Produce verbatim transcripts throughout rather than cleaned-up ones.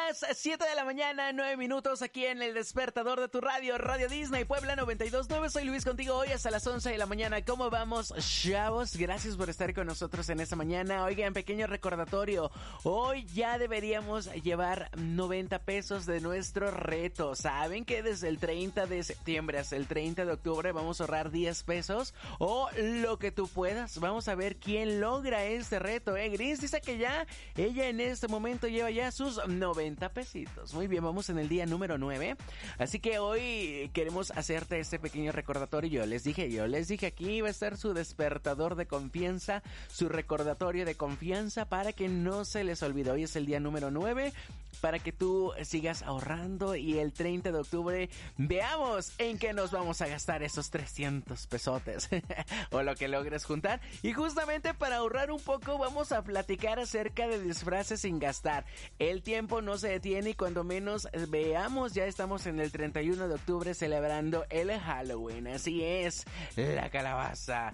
las siete de la mañana, nueve minutos aquí en el despertador de tu radio, Radio Disney Puebla noventa y dos punto nueve. Soy Luis contigo hoy hasta las once de la mañana. ¿Cómo vamos, chavos? Gracias por estar con nosotros en esta mañana. Oigan, pequeño recordatorio. Hoy ya deberíamos llevar noventa pesos de nuestro reto. ¿Saben que desde el treinta de septiembre hasta el treinta de octubre vamos a ahorrar diez pesos? O lo que tú puedas. Vamos a ver quién logra este reto, ¿eh? Gris dice que ya, ella en este momento lleva ya sus noventa pesitos. Muy bien, vamos en el día número nueve. Así que hoy queremos hacerte este pequeño recordatorio. Yo les dije, yo les dije aquí va a estar su despertador de confianza, su recordatorio de confianza para que no se les olvide. Hoy es el día número nueve para que tú sigas ahorrando y el treinta de octubre veamos en qué nos vamos a gastar esos trescientos pesotes o lo que logres juntar. Y justamente para ahorrar un poco vamos a platicar acerca de disfraces sin gastar. El tiempo no se detiene y cuando menos veamos ya estamos en el treinta y uno de octubre celebrando el Halloween. Así es, la calabaza.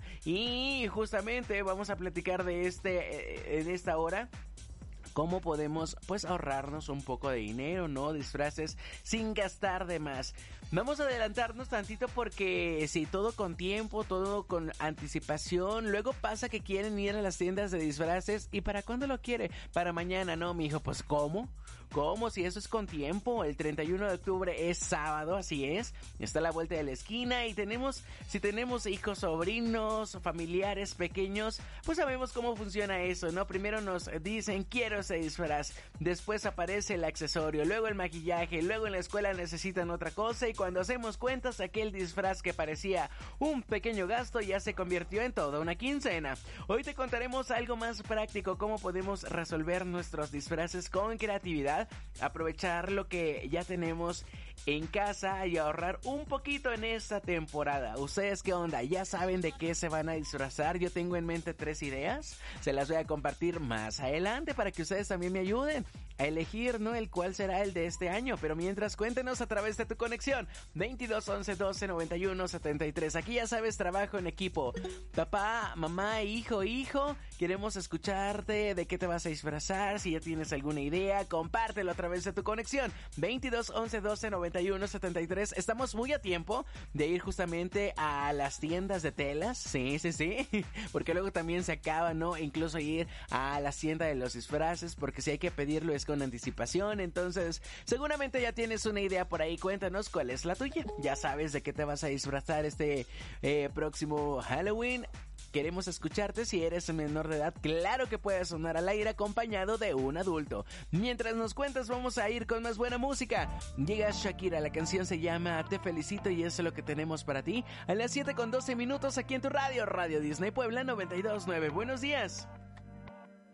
Y justamente vamos a platicar de este en esta hora cómo podemos pues ahorrarnos un poco de dinero, ¿no? Disfraces sin gastar de más. Vamos a adelantarnos tantito porque si todo con tiempo, todo con anticipación, luego pasa que quieren ir a las tiendas de disfraces y ¿para cuándo lo quiere? Para mañana, ¿no, mijo? Pues ¿cómo? ¿Cómo? Si eso es con tiempo, el treinta y uno de octubre es sábado, así es, está a la vuelta de la esquina y tenemos, si tenemos hijos, sobrinos, familiares pequeños, pues sabemos cómo funciona eso, ¿no? Primero nos dicen, quiero ese disfraz, después aparece el accesorio, luego el maquillaje, luego en la escuela necesitan otra cosa y cuando hacemos cuentas, aquel disfraz que parecía un pequeño gasto ya se convirtió en toda una quincena. Hoy te contaremos algo más práctico, cómo podemos resolver nuestros disfraces con creatividad, aprovechar lo que ya tenemos en casa y ahorrar un poquito en esta temporada. ¿Ustedes qué onda? ¿Ya saben de qué se van a disfrazar? Yo tengo en mente tres ideas, se las voy a compartir más adelante para que ustedes también me ayuden a elegir, ¿no? El cuál será el de este año. Pero mientras, cuéntenos a través de tu conexión veintidós once doce noventa y uno setenta y tres. Aquí ya sabes, trabajo en equipo. Papá, mamá, hijo, hijo, queremos escucharte de qué te vas a disfrazar. Si ya tienes alguna idea, compártelo a través de tu conexión veintidós once doce noventa y uno setenta y tres. Estamos muy a tiempo de ir justamente a las tiendas de telas. Sí, sí, sí. Porque luego también se acaba, ¿no? Incluso ir a la tienda de los disfraces, porque si hay que pedirlo es con anticipación. Entonces seguramente ya tienes una idea por ahí. Cuéntanos cuál es la tuya. Ya sabes de qué te vas a disfrazar este eh, próximo Halloween. Queremos escucharte. Si eres menor de edad, claro que puedes sonar al aire acompañado de un adulto. Mientras nos cuentas, vamos a ir con más buena música. Llega Shakira, la canción se llama Te Felicito y eso es lo que tenemos para ti a las siete con doce minutos aquí en tu radio, Radio Disney Puebla noventa y dos punto nueve. Buenos días.